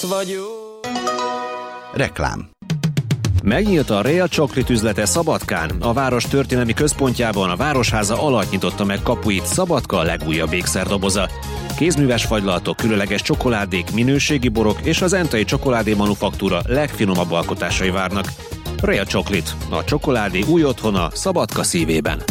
Reklám. Megnyílt a Real Chocolate üzlete Szabadkán. A város történelmi központjában a Városháza alatt nyitotta meg kapuit Szabadka a legújabb ékszerdoboza. Kézműves fagylaltok, különleges csokoládék, minőségi borok és az Entai Csokoládé Manufaktúra legfinomabb alkotásai várnak. Real Chocolate, a csokoládé új otthona Szabadka szívében.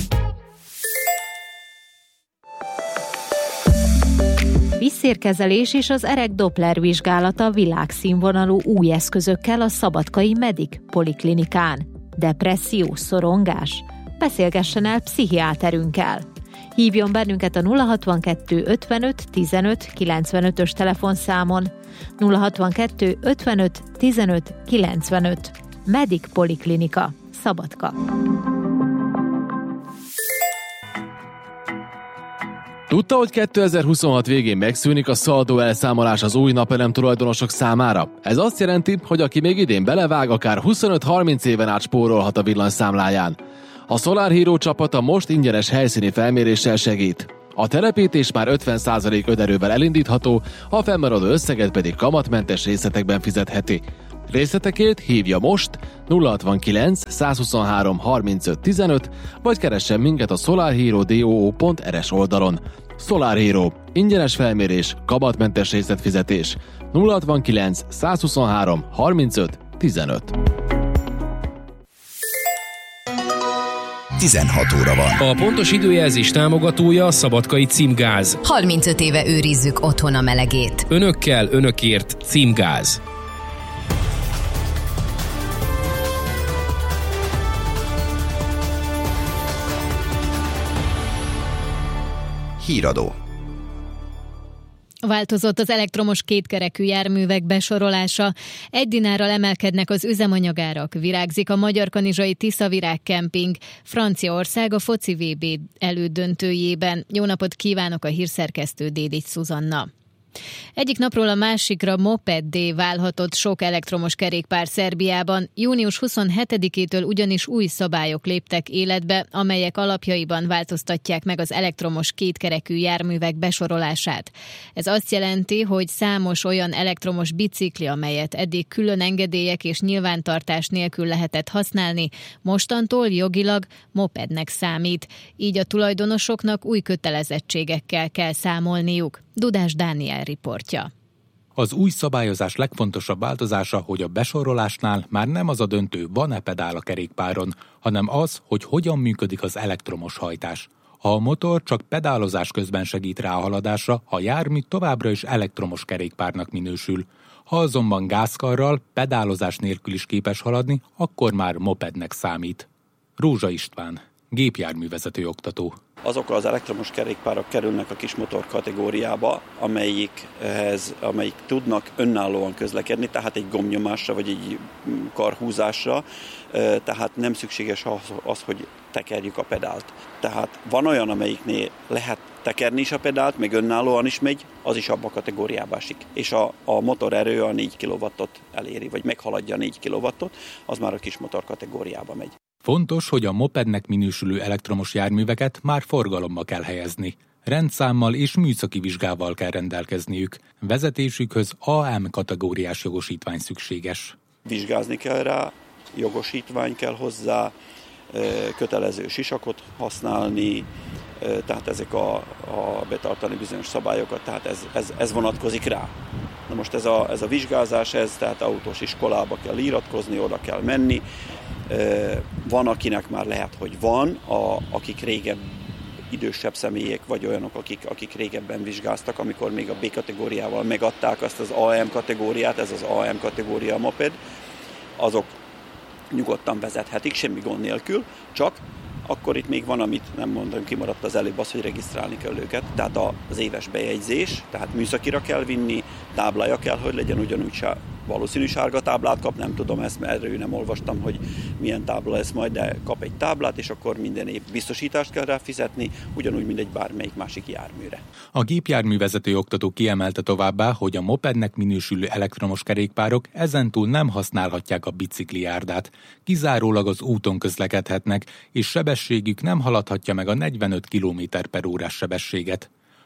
Vízszérkezelés és az erek Doppler vizsgálata világszínvonalú új eszközökkel a szabadkai Medic Poliklinikán. Depresszió, szorongás? Beszélgessen el pszichiáterünkkel. Hívjon bennünket a 062 55 15 95-ös telefonszámon. 062 55 15 95. Medic Poliklinika, Szabadka. Tudta, hogy 2026 végén megszűnik a szaldó elszámolás az új napelem tulajdonosok számára? Ez azt jelenti, hogy aki még idén belevág, akár 25-30 éven át spórolhat a villanyszámláján. A Solar Hero csapata most ingyenes helyszíni felméréssel segít. A telepítés már 50% önerővel elindítható, a fennmaradó összeget pedig kamatmentes részletekben fizetheti. Részletekért hívja most 069 123 35 15, vagy keressen minket a solarhero.do.rs oldalon. Solar Hero. Ingyenes felmérés, kamatmentes részletfizetés. 069 123 35 15. 16 óra van. A pontos időjelzés támogatója a Szabadkai Címgáz. 35 éve őrizzük otthon a melegét. Önökkel, önökért Címgáz. Híradó. Változott az elektromos kétkerekű járművek besorolása, 1 dinárral emelkednek az üzemanyagárak, virágzik a magyarkanizsai Tiszavirág kemping, Franciaország a foci VB elődöntőjében. Jó napot kívánok, a hírszerkesztő Dédics Szuzanna. Egyik napról a másikra mopeddé válhatott sok elektromos kerékpár Szerbiában. Június 27-től ugyanis új szabályok léptek életbe, amelyek alapjaiban változtatják meg az elektromos kétkerekű járművek besorolását. Ez azt jelenti, hogy számos olyan elektromos bicikli, amelyet eddig külön engedélyek és nyilvántartás nélkül lehetett használni, mostantól jogilag mopednek számít. Így a tulajdonosoknak új kötelezettségekkel kell számolniuk. Dudás Dániel riportja. Az új szabályozás legfontosabb változása, hogy a besorolásnál már nem az a döntő, van-e pedál a kerékpáron, hanem az, hogy hogyan működik az elektromos hajtás. Ha a motor csak pedálozás közben segít rá a haladásra, a jármű továbbra is elektromos kerékpárnak minősül. Ha azonban gázkarral, pedálozás nélkül is képes haladni, akkor már mopednek számít. Rózsa István, gépjárművezető oktató. Azok az elektromos kerékpárok kerülnek a kismotor kategóriába, amelyik tudnak önállóan közlekedni, tehát egy gombnyomásra vagy egy karhúzásra, tehát nem szükséges az, hogy tekerjük a pedált. Tehát van olyan, amelyiknél lehet tekerni is a pedált, meg önállóan is megy, az is abba a kategóriába esik. És a motor erő a 4 kW-ot eléri, vagy meghaladja a 4 kW-ot, az már a kismotor kategóriába megy. Fontos, hogy a mopednek minősülő elektromos járműveket már forgalomba kell helyezni. Rendszámmal és műszaki vizsgával kell rendelkezniük. Vezetésükhöz AM kategóriás jogosítvány szükséges. Vizsgázni kell rá, jogosítvány kell hozzá, kötelező sisakot használni, tehát ezek a betartani bizonyos szabályokat, tehát ez vonatkozik rá. Na most ez a vizsgázás, tehát autós iskolába kell iratkozni, oda kell menni. Van, akinek már lehet, hogy van, akik régen idősebb személyek, vagy olyanok, akik régebben vizsgáztak, amikor még a B kategóriával megadták azt az AM kategóriát, ez az AM kategória moped, azok nyugodtan vezethetik, semmi gond nélkül, csak akkor itt még van, amit nem mondom, kimaradt az előbb az, hogy regisztrálni kell őket, tehát az éves bejegyzés, tehát műszakira kell vinni, táblája kell, hogy legyen, ugyanúgy valószínű sárga táblát kap, nem tudom ezt, mert erről nem olvastam, hogy milyen tábla lesz majd, de kap egy táblát, és akkor minden év biztosítást kell rá fizetni, ugyanúgy, mint egy bármelyik másik járműre. A gépjárművezető oktató kiemelte továbbá, hogy a mopednek minősülő elektromos kerékpárok ezentúl nem használhatják a biciklijárdát, kizárólag az úton közlekedhetnek, és sebességük nem haladhatja meg a 45 km/h sebességet.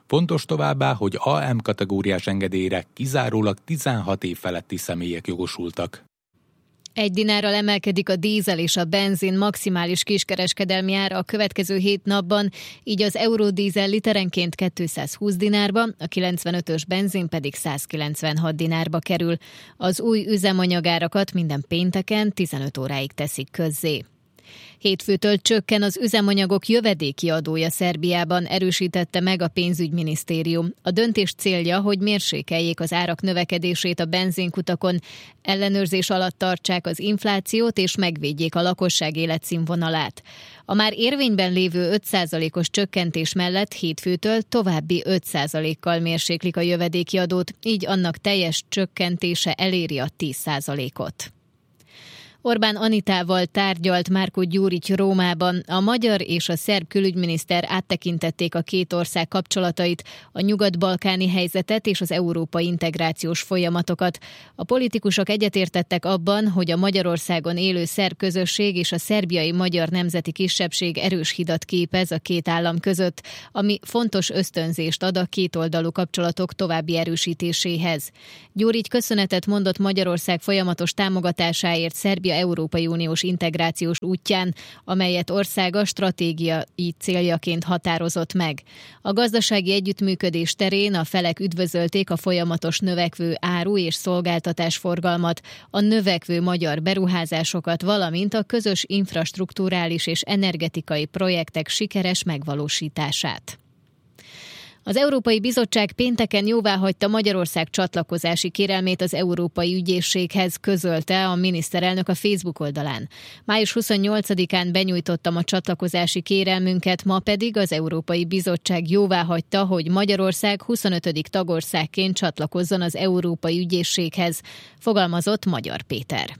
Fontos továbbá, hogy AM kategóriás engedélyre kizárólag 16 év feletti személyek jogosultak. 1 dinárral emelkedik a dízel és a benzin maximális kiskereskedelmi ára a következő 7 napban, így az eurodízel literenként 220 dinárba, a 95-ös benzin pedig 196 dinárba kerül. Az új üzemanyagárakat minden pénteken 15 óráig teszik közzé. Hétfőtől csökken az üzemanyagok jövedéki adója Szerbiában, erősítette meg a pénzügyminisztérium. A döntés célja, hogy mérsékeljék az árak növekedését a benzinkutakon, ellenőrzés alatt tartsák az inflációt és megvédjék a lakosság életszínvonalát. A már érvényben lévő 5%-os csökkentés mellett hétfőtől további 5%-kal mérséklik a jövedéki adót, így annak teljes csökkentése eléri a 10%-ot. Orbán Anitával tárgyalt Márko Gyurics Rómában. A magyar és a szerb külügyminiszter áttekintették a két ország kapcsolatait, a nyugat-balkáni helyzetet és az európai integrációs folyamatokat. A politikusok egyetértettek abban, hogy a Magyarországon élő szerb közösség és a szerbiai magyar nemzeti kisebbség erős hidat képez a két állam között, ami fontos ösztönzést ad a kétoldalú kapcsolatok további erősítéséhez. Gyurics köszönetet mondott Magyarország folyamatos támogatásáért Szerbia Európai Uniós integrációs útján, amelyet országa stratégiai céljaként határozott meg. A gazdasági együttműködés terén a felek üdvözölték a folyamatos növekvő áru- és szolgáltatásforgalmat, a növekvő magyar beruházásokat, valamint a közös infrastrukturális és energetikai projektek sikeres megvalósítását. Az Európai Bizottság pénteken jóváhagyta Magyarország csatlakozási kérelmét az Európai Ügyészséghez, közölte a miniszterelnök a Facebook oldalán. Május 28-án benyújtottam a csatlakozási kérelmünket, ma pedig az Európai Bizottság jóváhagyta, hogy Magyarország 25. tagországként csatlakozzon az Európai Ügyészséghez, fogalmazott Magyar Péter.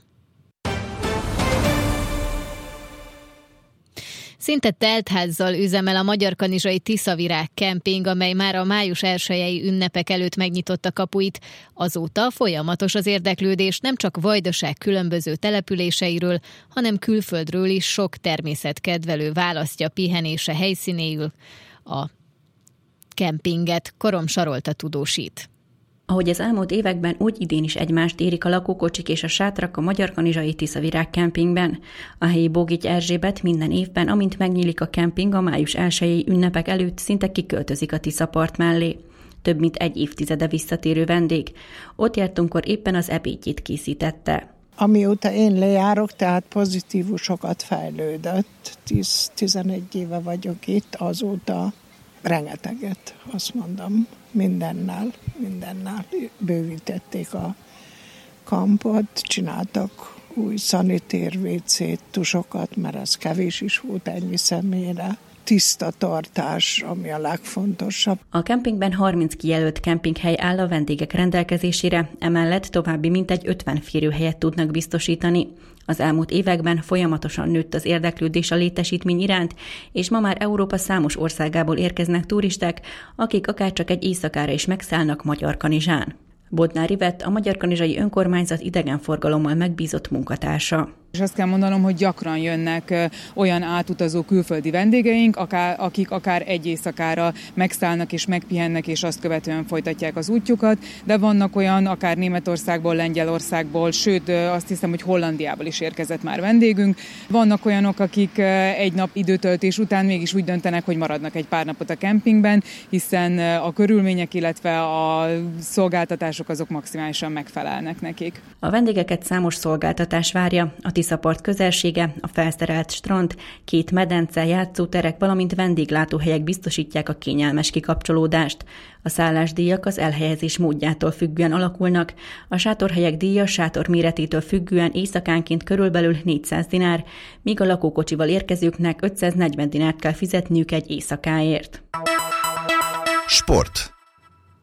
Szinte teltházzal üzemel a magyarkanizsai Tiszavirág kemping, amely már a május 1-i ünnepek előtt megnyitotta kapuit. Azóta folyamatos az érdeklődés nem csak Vajdaság különböző településeiről, hanem külföldről is sok természetkedvelő választja pihenése helyszínéül a kempinget. Korom Sarolta tudósít. Ahogy az elmúlt években, úgy idén is egymást érik a lakókocsik és a sátrak a magyarkanizsai Tiszavirág kempingben. A helyi Bógics Erzsébet minden évben, amint megnyílik a kemping, a május 1-i ünnepek előtt szinte kiköltözik a Tiszapart mellé. Több mint egy évtizede visszatérő vendég. Ott jártunkkor éppen az ebédjét készítette. Amióta én lejárok, tehát pozitívusokat fejlődött. 10-11 éve vagyok itt, azóta rengeteget, azt mondom. Mindennel bővítették a kampot, csináltak új szanitér WC-t, tusokat, mert ez kevés is volt ennyi személyre. Tiszta tartás, ami a legfontosabb. A kempingben 30 kijelölt kempinghely áll a vendégek rendelkezésére, emellett további mintegy 50 férőhelyet tudnak biztosítani. Az elmúlt években folyamatosan nőtt az érdeklődés a létesítmény iránt, és ma már Európa számos országából érkeznek turisták, akik akár csak egy éjszakára is megszállnak Magyarkanizsán. Bodnár Ivett, a Magyarkanizsai Önkormányzat idegenforgalommal megbízott munkatársa. És azt kell mondanom, hogy gyakran jönnek olyan átutazó külföldi vendégeink, akik akár egy éjszakára megszállnak és megpihennek, és azt követően folytatják az útjukat, de vannak olyan, akár Németországból, Lengyelországból, sőt azt hiszem, hogy Hollandiából is érkezett már vendégünk. Vannak olyanok, akik egy nap időtöltés után mégis úgy döntenek, hogy maradnak egy pár napot a kempingben, hiszen a körülmények, illetve a szolgáltatások azok maximálisan megfelelnek nekik. A vendégeket számos szolgáltatás várja, a Tiszapart közelsége, a felszerelt strand, 2 medence, játszóterek, valamint vendéglátóhelyek biztosítják a kényelmes kikapcsolódást. A szállásdíjak az elhelyezés módjától függően alakulnak, a sátorhelyek díja sátor méretétől függően éjszakánként körülbelül 400 dinár, míg a lakókocsival érkezőknek 540 dinárt kell fizetniük egy éjszakáért. Sport.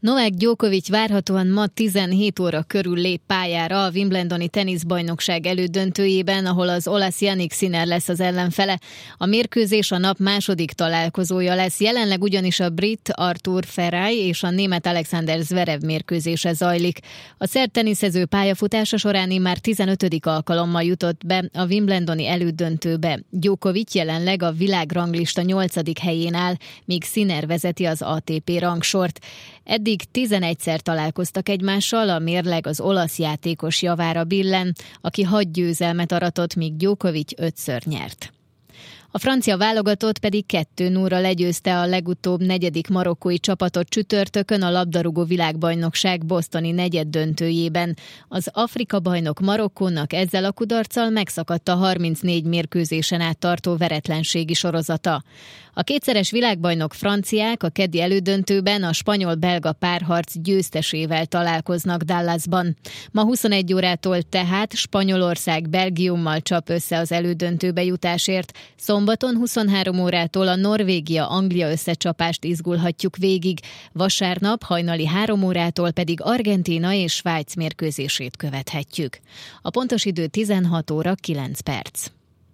Novák Djokovic várhatóan ma 17 óra körül lép pályára a Wimbledoni teniszbajnokság elődöntőjében, ahol az olasz Jannik Sinner lesz az ellenfele. A mérkőzés a nap második találkozója lesz, jelenleg ugyanis a brit Arthur Ferrari és a német Alexander Zverev mérkőzése zajlik. A szerb teniszező pályafutása során immár 15. alkalommal jutott be a Wimbledoni elődöntőbe. Djokovic jelenleg a világranglista 8. helyén áll, míg Sinner vezeti az ATP rangsort. Eddig 11-szer találkoztak egymással, a mérleg az olasz játékos javára billen, aki 6 győzelmet aratott, míg Djokovic 5-ször nyert. A francia válogatott pedig 2-0-ra legyőzte a legutóbb 4. marokkói csapatot csütörtökön a labdarúgó világbajnokság bostoni negyeddöntőjében. Az Afrika bajnok Marokkónak ezzel a kudarccal megszakadt a 34 mérkőzésen át tartó veretlenségi sorozata. A kétszeres világbajnok franciák a keddi elődöntőben a spanyol-belga párharc győztesével találkoznak Dallasban. Ma 21 órától tehát Spanyolország Belgiummal csap össze az elődöntőbe jutásért. Szombaton 23 órától a Norvégia-Anglia összecsapást izgulhatjuk végig. Vasárnap hajnali 3 órától pedig Argentína és Svájc mérkőzését követhetjük. A pontos idő 16 óra 9 perc.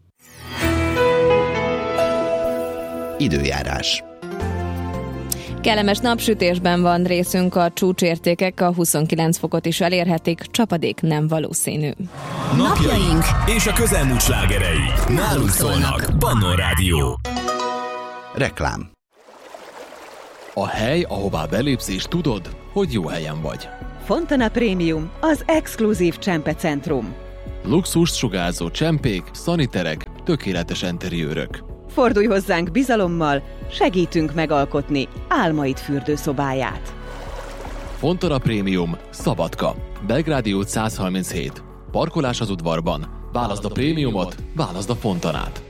Időjárás. Kellemes napsütésben van részünk, a csúcsértékek a 29 fokot is elérhetik, csapadék nem valószínű. Napjaink és a közelmúlt slágerei nálunk szólnak. Pannon Rádió. Reklám. A hely, ahová belépsz és tudod, hogy jó helyen vagy. Fontana Premium, az exkluzív csempecentrum. Luxust sugárzó csempék, szaniterek, tökéletes enteriőrök. Fordulj hozzánk bizalommal, segítünk megalkotni álmaid fürdőszobáját. Fontana Premium, Szabadka, Belgrádi út 137. Parkolás az udvarban. Válaszd a prémiumot, válaszd a Fontanát.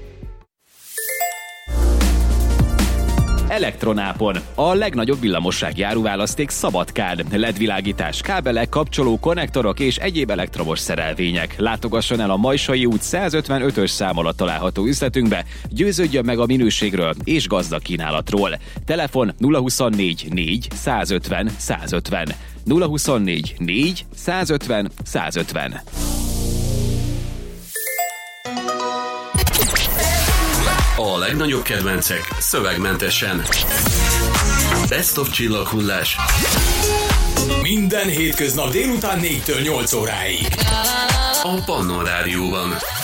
Elektronápon. A legnagyobb villamossági áruválaszték Szabadkán. LED-világítás, kábelek, kapcsoló, konnektorok és egyéb elektromos szerelvények. Látogasson el a Majsai út 155-ös szám alatt található üzletünkbe, győződjön meg a minőségről és gazdag kínálatról. Telefon 024 4 150 150. 024 4 150 150. A legnagyobb kedvencek szövegmentesen. Best of csillaghullás. Minden hétköznap délután 4-től 8 óráig. A Pannon Rádióban.